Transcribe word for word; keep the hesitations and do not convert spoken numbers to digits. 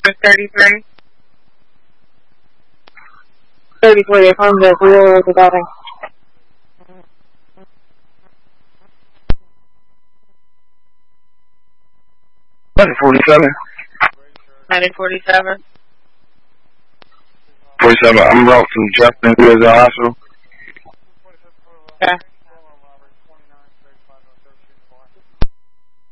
thirty-three. thirty-three, affirm the rear of the building. ninety forty-seven. ninety forty-seven. forty-seven, I'm out from Justin, who is the hospital. Okay.